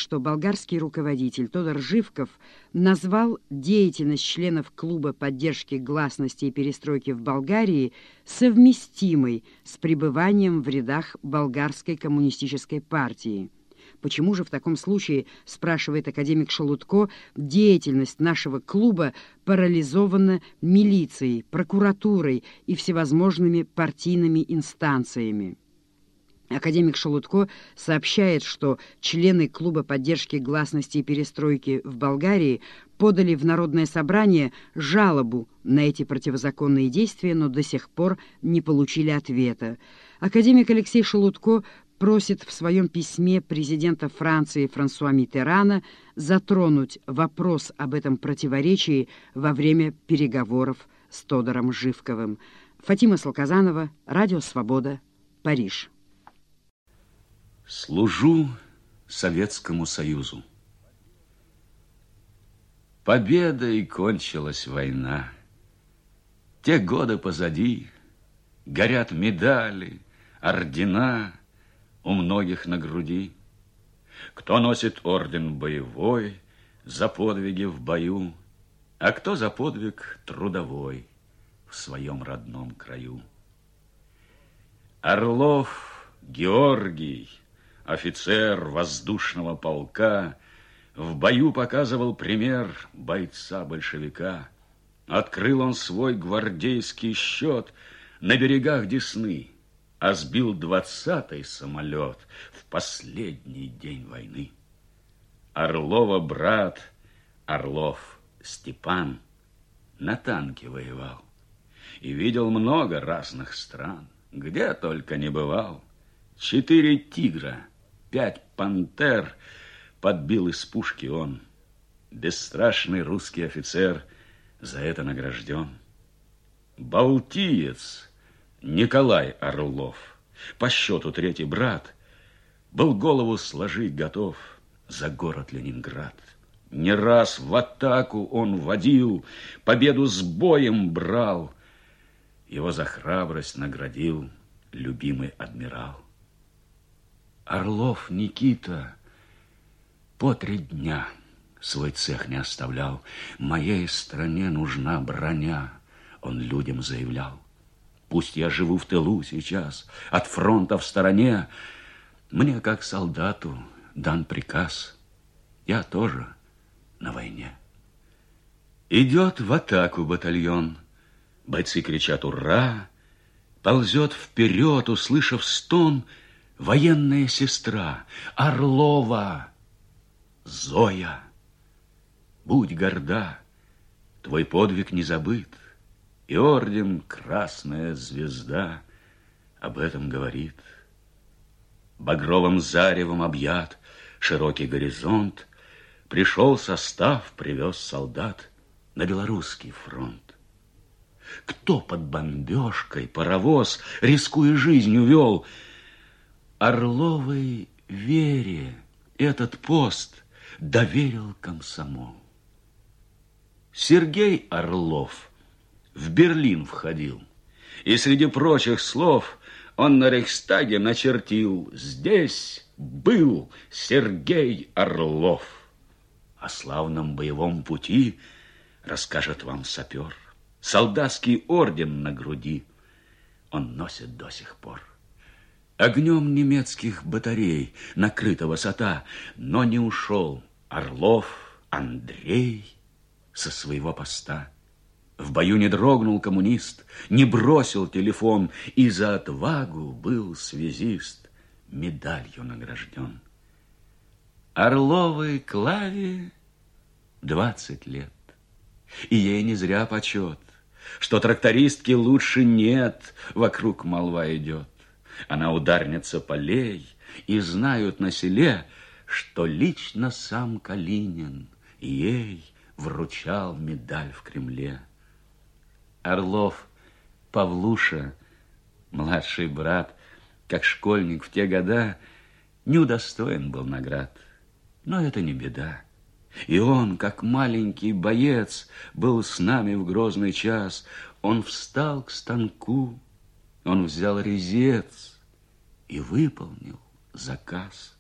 что болгарский руководитель Тодор Живков назвал деятельность членов клуба поддержки гласности и перестройки в Болгарии совместимой с пребыванием в рядах болгарской коммунистической партии. Почему же в таком случае, спрашивает академик Шелудько, деятельность нашего клуба парализована милицией, прокуратурой и всевозможными партийными инстанциями? Академик Шелудько сообщает, что члены клуба поддержки гласности и перестройки в Болгарии подали в Народное собрание жалобу на эти противозаконные действия, но до сих пор не получили ответа. Академик Алексей Шелудько просит в своем письме президента Франции Франсуа Миттерана затронуть вопрос об этом противоречии во время переговоров с Тодором Живковым. Фатима Салказанова, Радио Свобода, Париж. Служу Советскому Союзу. Победой кончилась война. Те годы позади, горят медали, ордена у многих на груди. Кто носит орден боевой за подвиги в бою, а кто за подвиг трудовой в своем родном краю. Орлов Георгий, офицер воздушного полка, в бою показывал пример бойца-большевика. Открыл он свой гвардейский счет на берегах Десны, а сбил 20-й самолет в последний день войны. Орлова брат Орлов Степан на танке воевал и видел много разных стран, где только не бывал. 4 тигра, 5 пантер подбил из пушки он. Бесстрашный русский офицер за это награжден. Балтиец Николай Орлов, по счету 3-й брат, был голову сложить готов за город Ленинград. Не раз в атаку он водил, победу с боем брал. Его за храбрость наградил любимый адмирал. Орлов Никита по 3 дня свой цех не оставлял. Моей стране нужна броня, он людям заявлял. Пусть я живу в тылу сейчас, от фронта в стороне, мне, как солдату, дан приказ, я тоже на войне. Идет в атаку батальон, бойцы кричат «Ура!», ползет вперед, услышав стон, военная сестра Орлова Зоя. Будь горда, твой подвиг не забыт, и орден Красная Звезда об этом говорит. Багровым заревом объят широкий горизонт, пришел состав, привез солдат на белорусский фронт. Кто под бомбежкой паровоз, рискуя жизнью, вел? Орловой Вере этот пост доверил комсомол. Сергей Орлов в Берлин входил, и среди прочих слов он на Рейхстаге начертил: здесь был Сергей Орлов. О славном боевом пути расскажет вам сапер. Солдатский орден на груди он носит до сих пор. Огнем немецких батарей накрыта высота, но не ушел Орлов Андрей со своего поста. В бою не дрогнул коммунист, не бросил телефон, и за отвагу был связист медалью награжден. Орловой Клаве 20 лет, и ей не зря почет, что трактористки лучше нет, вокруг молва идет. Она ударница полей, и знают на селе, что лично сам Калинин ей вручал медаль в Кремле. Орлов Павлуша, младший брат, как школьник в те года, не удостоен был наград. Но это не беда. И он, как маленький боец, был с нами в грозный час. Он встал к станку, он взял резец и выполнил заказ.